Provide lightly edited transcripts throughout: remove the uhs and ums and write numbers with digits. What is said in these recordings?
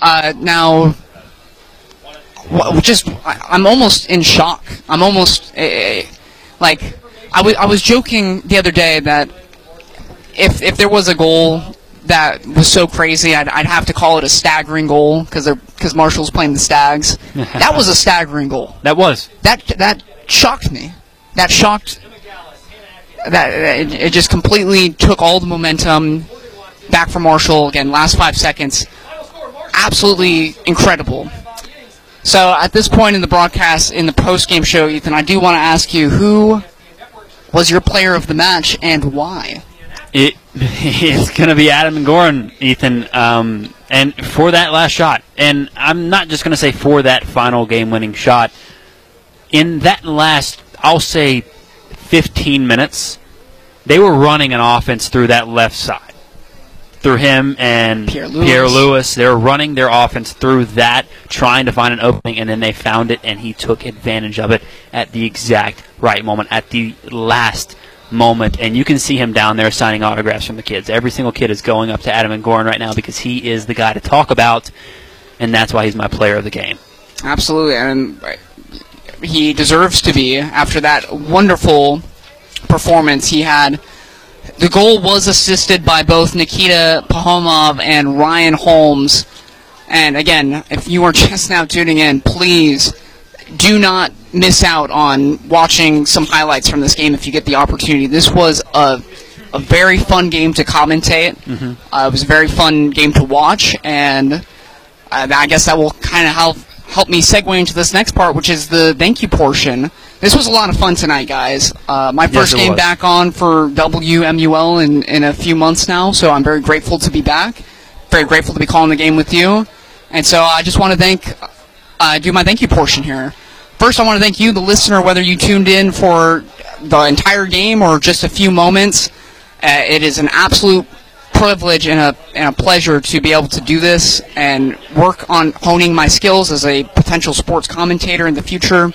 Now, I'm almost in shock. I'm almost like I was joking the other day that if there was a goal that was so crazy, I'd have to call it a staggering goal because Marshall's playing the Stags. That was a staggering goal. That was. That shocked me. That shocked. It just completely took all the momentum back from Marshall. Again, last 5 seconds. Absolutely incredible. So at this point in the broadcast, in the post-game show, Ethan, I do want to ask you, who was your player of the match and why? It's going to be Adam McGoran, Ethan, and for that last shot. And I'm not just going to say for that final game-winning shot. In that last, I'll say, 15 minutes, they were running an offense through that left side. Through him and Pierre Lewis. They were running their offense through that, trying to find an opening, and then they found it, and he took advantage of it at the exact right moment, at the last moment. And you can see him down there signing autographs from the kids. Every single kid is going up to Adam McGoran right now because he is the guy to talk about, and that's why he's my player of the game. Absolutely, and he deserves to be after that wonderful performance he had. The goal was assisted by both Nikita Pahomov and Ryan Holmes. And again, if you are just now tuning in, please do not miss out on watching some highlights from this game if you get the opportunity. This was a very fun game to commentate. It was a very fun game to watch, and I guess that will kind of help me segue into this next part, which is the thank you portion. This was a lot of fun tonight, guys. My first game back on for WMUL in a few months now, so I'm very grateful to be back. Very grateful to be calling the game with you. And so I just want to do my thank you portion here. First, I want to thank you, the listener, whether you tuned in for the entire game or just a few moments. It is an absolute privilege and a pleasure to be able to do this and work on honing my skills as a potential sports commentator in the future.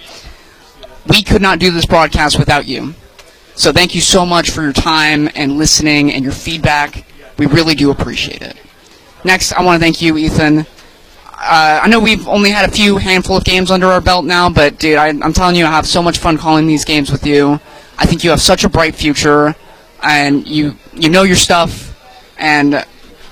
We could not do this broadcast without you. So thank you so much for your time and listening and your feedback. We really do appreciate it. Next, I want to thank you, Ethan. I know we've only had a handful of games under our belt now, but, dude, I'm telling you, I have so much fun calling these games with you. I think you have such a bright future, and you know your stuff, and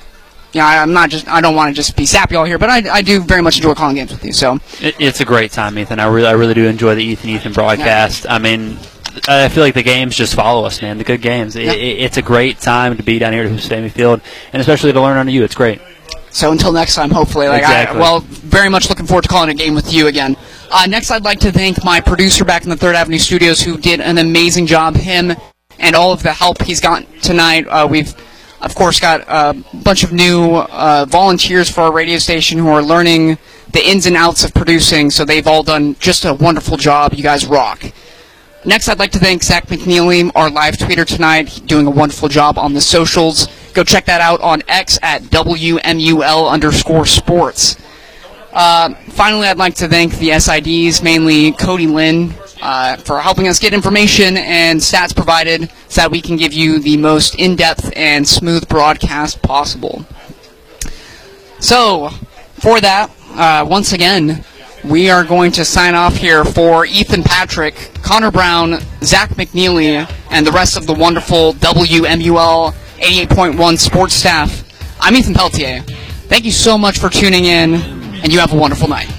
I don't want to just be sappy all here, but I do very much enjoy calling games with you. So it's a great time, Ethan. I really do enjoy the Ethan broadcast. Yeah. I mean, I feel like the games just follow us, man. The good games. Yeah. It's a great time to be down here at Husseini Field, and especially to learn under you. It's great. So until next time, hopefully. Exactly. Very much looking forward to calling a game with you again. Next, I'd like to thank my producer back in the 3rd Avenue Studios who did an amazing job. Him and all of the help he's gotten tonight. We've of course, got a bunch of new volunteers for our radio station who are learning the ins and outs of producing, so they've all done just a wonderful job. You guys rock. Next, I'd like to thank Zach McNeely, our live tweeter tonight, doing a wonderful job on the socials. Go check that out on X at WMUL_sports. Finally, I'd like to thank the SIDs, mainly Cody Lynn, for helping us get information and stats provided so that we can give you the most in-depth and smooth broadcast possible. So, for that, once again, we are going to sign off here for Ethan Patrick, Connor Brown, Zach McNeely, and the rest of the wonderful WMUL 88.1 sports staff. I'm Ethan Peltier. Thank you so much for tuning in, and you have a wonderful night.